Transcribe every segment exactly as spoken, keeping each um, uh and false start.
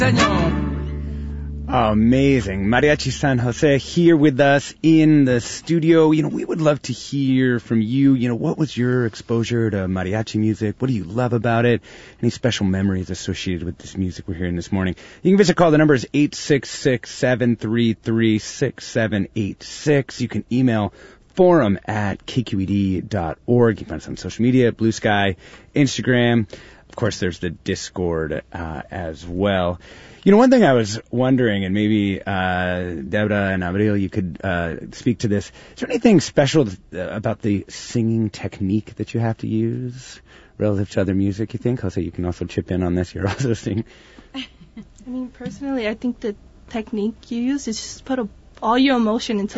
Amazing. Mariachi San Jose here with us in the studio. You know, we would love to hear from you. You know, what was your exposure to mariachi music? What do you love about it? Any special memories associated with this music we're hearing this morning? You can visit call. The number is eight six six, seven three three, six seven eight six. You can email forum at k q e d dot org. You can find us on social media, Blue Sky, Instagram. Of course, there's the Discord uh, as well. You know, one thing I was wondering, and maybe uh, Deborah and Abril, you could uh, speak to this. Is there anything special to, uh, about the singing technique that you have to use relative to other music, you think? Jose, you can also chip in on this. You're also singing. I mean, personally, I think the technique you use is just put a, all your emotion into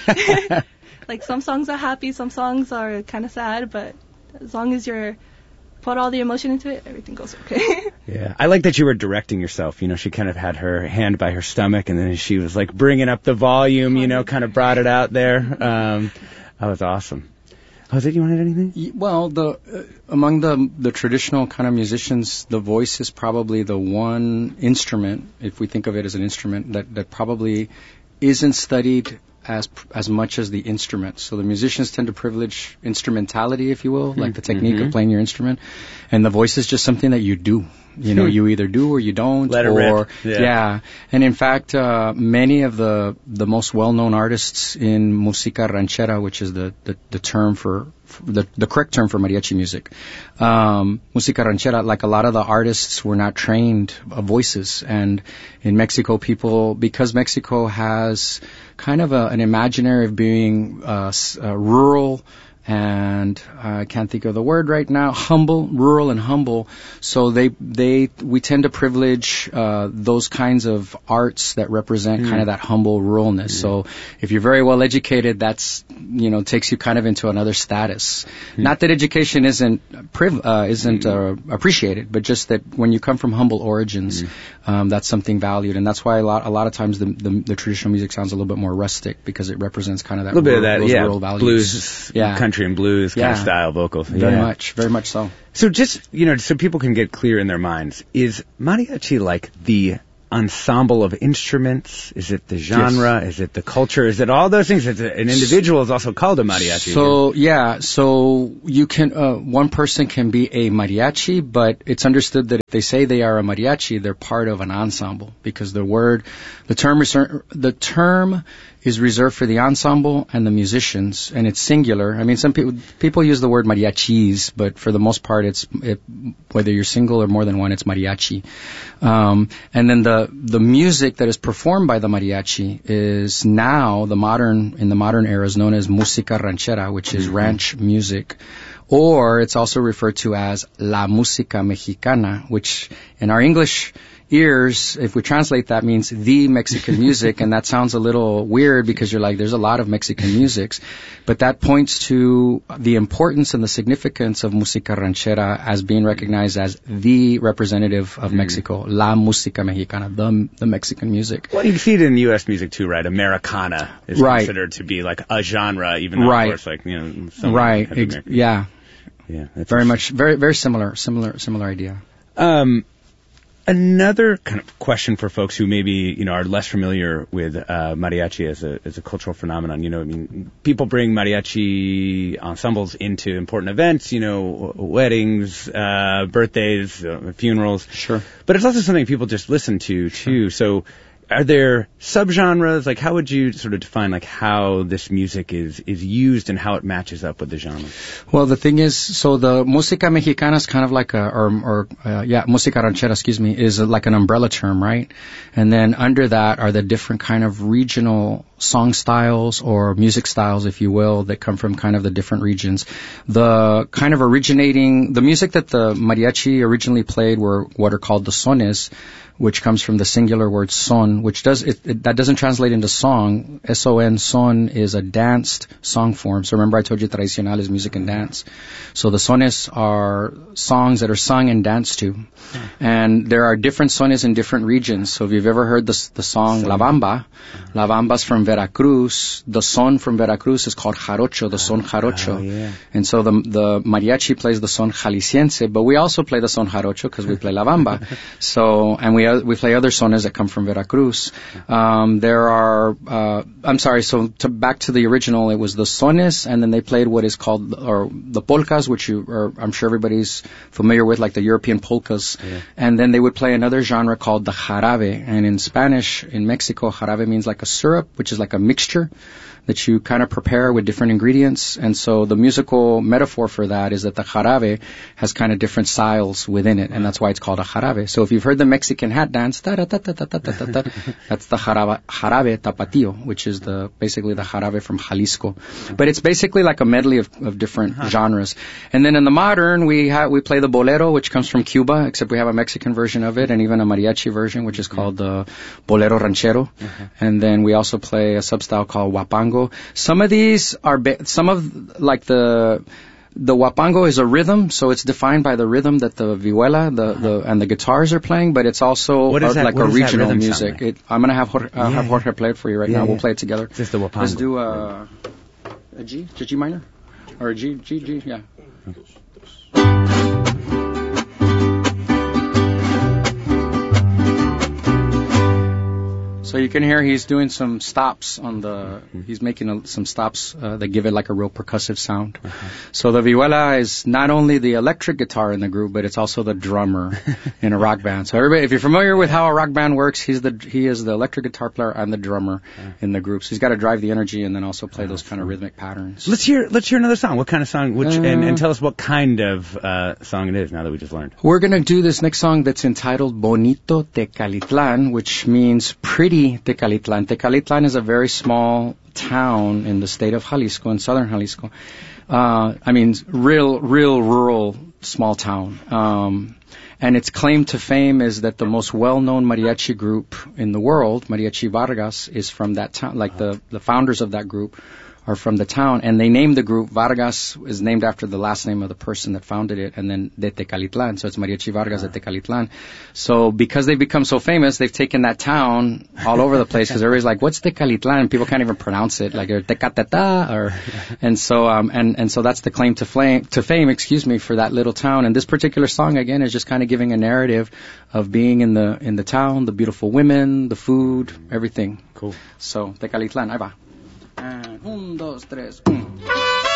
it. Like, some songs are happy, some songs are kind of sad, but as long as you're put all the emotion into it, everything goes okay. Yeah, I like that you were directing yourself. You know, she kind of had her hand by her stomach, and then she was like bringing up the volume, you know, kind of brought it out there. Um, that was awesome. Jose, do you want to add anything? Well, the uh, among the the traditional kind of musicians, the voice is probably the one instrument, if we think of it as an instrument, that, that probably isn't studied as as much as the instrument. So the musicians tend to privilege instrumentality, if you will, like the technique mm-hmm. of playing your instrument. And the voice is just something that you do. You know, you either do or you don't. Let it or, rip. Yeah. yeah. And in fact, uh, many of the, the most well-known artists in música ranchera, which is the, the, the term for, for the, the correct term for mariachi music, um, música ranchera, like a lot of the artists were not trained uh, voices. And in Mexico, people, because Mexico has kind of a, an imaginary of being uh, uh, rural, and I can't think of the word right now, humble, rural and humble. So they, they, we tend to privilege, uh, those kinds of arts that represent mm. kind of that humble ruralness. Mm. So if you're very well educated, that's, you know, takes you kind of into another status. Mm. Not that education isn't, priv- uh, isn't, uh, appreciated, but just that when you come from humble origins, mm. um, that's something valued. And that's why a lot, a lot of times the, the, the traditional music sounds a little bit more rustic because it represents kind of that, a little rural, bit of that, yeah, rural values. Blues, yeah. country and blues kind yeah. of style vocals. Very yeah. much, very much so. So just, you know, so people can get clear in their minds, is mariachi like the ensemble of instruments? Is it the genre? Yes. Is it the culture? Is it all those things? It's a, an individual is also called a mariachi. So, yeah, so you can, uh, one person can be a mariachi, but it's understood that if they say they are a mariachi, they're part of an ensemble because the word, the term, the term is reserved for the ensemble and the musicians, and it's singular. I mean, some people people use the word mariachis, but for the most part, it's it, whether you're single or more than one, it's mariachi. Um, and then the the music that is performed by the mariachi is now the modern in the modern era is known as música ranchera, which is mm-hmm. ranch music. Or it's also referred to as la música mexicana, which in our English ears, if we translate that, means the Mexican music, and that sounds a little weird because you're like, there's a lot of Mexican musics, but that points to the importance and the significance of música ranchera as being recognized as the representative of mm. Mexico, la música mexicana, the, the Mexican music. Well, you can see it in U S music too, right? Americana is right. considered to be like a genre, even though right. of course, like, you know, some right, Ex- yeah, yeah, that's very much, very, very similar, similar, similar idea. Um. Another kind of question for folks who maybe, you know, are less familiar with uh, mariachi as a as a cultural phenomenon. You know, I mean, people bring mariachi ensembles into important events, you know, weddings, uh, birthdays, uh, funerals. Sure. But it's also something people just listen to, too. Sure. So are there subgenres? Like, how would you sort of define, like, how this music is, is used and how it matches up with the genre? Well, the thing is, so the música mexicana is kind of like a, or, or uh, yeah, música ranchera, excuse me, is like an umbrella term, right? And then under that are the different kind of regional song styles or music styles, if you will, that come from kind of the different regions. The kind of originating, the music that the mariachi originally played were what are called the sones, which comes from the singular word son, which does it, it that doesn't translate into song. S O N, son, is a danced song form. So remember I told you tradicional is music and dance. So the sones are songs that are sung and danced to. And there are different sones in different regions. So if you've ever heard the, the song La Bamba, La Bamba's from Veracruz. The son from Veracruz is called jarocho, the son jarocho. Oh, yeah. And so the the mariachi plays the son jalisciense, but we also play the son jarocho because we play La Bamba. So, and we we uh, we play other sones that come from Veracruz. Um, there are, uh, I'm sorry, so to, back to the original, it was the sones, and then they played what is called, or the polkas, which you, are, I'm sure everybody's familiar with, like the European polkas. Yeah. And then they would play another genre called the jarabe. And in Spanish, in Mexico, jarabe means like a syrup, which is like a mixture that you kind of prepare with different ingredients. And so the musical metaphor for that is that the jarabe has kind of different styles within it, and that's why it's called a jarabe. So if you've heard the Mexican hat dance, da da da da da da da da, that's the jarabe, jarabe tapatío, which is the basically the jarabe from Jalisco. But it's basically like a medley of, of different uh-huh. genres. And then in the modern, we ha- we play the bolero, which comes from Cuba, except we have a Mexican version of it, and even a mariachi version, which is called the bolero ranchero. Uh-huh. And then we also play a substyle called huapango. Some of these are, ba- some of, like the, the huapango is a rhythm, so it's defined by the rhythm that the vihuela the, uh-huh. the, and the guitars are playing, but it's also what is that, like what a regional like? music. It, I'm going to have Jorge, uh, yeah, have Jorge play it for you right yeah, now. Yeah. We'll play it together. It's just the huapango. Let's do a, a G, a G minor? Or a G, G, G, yeah. So you can hear he's doing some stops on the, he's making a, some stops uh, that give it like a real percussive sound. Uh-huh. So the vihuela is not only the electric guitar in the group, but it's also the drummer in a rock band. So everybody, if you're familiar with how a rock band works, he's the, he is the electric guitar player and the drummer uh-huh. in the group. So he's got to drive the energy and then also play those kind of rhythmic patterns. Let's hear, let's hear another song. What kind of song? Which, uh, and, and tell us what kind of uh, song it is now that we just learned. We're going to do this next song that's entitled Bonito Tecalitlan, which means pretty Tecalitlan. Tecalitlan is a very small town in the state of Jalisco, in southern Jalisco. Uh, I mean, real, real rural small town. Um, and its claim to fame is that the most well-known mariachi group in the world, Mariachi Vargas, is from that town. Like the, the founders of that group are from the town, and they named the group, Vargas is named after the last name of the person that founded it, and then de Tecalitlan, so it's Mariachi Vargas de Tecalitlan. So because they've become so famous, they've taken that town all over the place, because everybody's like, what's Tecalitlan? And people can't even pronounce it, like, or Tecatata, or, and so, um, and, and so that's the claim to flame, to fame, excuse me, for that little town. And this particular song, again, is just kind of giving a narrative of being in the, in the town, the beautiful women, the food, everything. Cool. So, Tecalitlan, ahí va. Uh, un, dos, tres, un.